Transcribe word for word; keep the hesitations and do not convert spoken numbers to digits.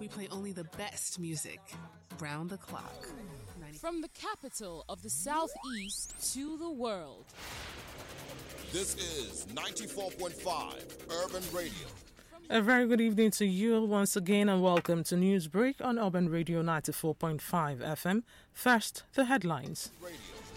We play only the best music, round the clock. From the capital of the Southeast to the world. This is ninety-four point five Urban Radio. A very good evening to you once again and welcome to Newsbreak on Urban Radio ninety-four point five F M. First, the headlines. Radio.